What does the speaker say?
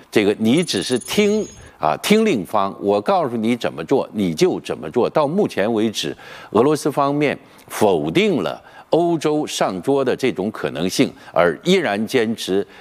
这个你只是听令方，我告诉你怎么做，你就怎么做。到目前为止，俄罗斯方面否定了欧洲上桌的这种可能性，而依然坚持